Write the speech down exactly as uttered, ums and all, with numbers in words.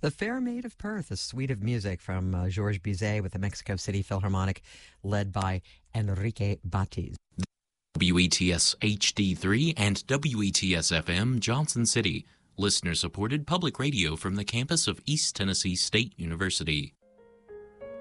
The Fair Maid of Perth, a suite of music from uh, Georges Bizet with the Mexico City Philharmonic, led by Enrique Batiz. W E T S H D three and W E T S F M Johnson City. Listener-supported public radio from the campus of East Tennessee State University.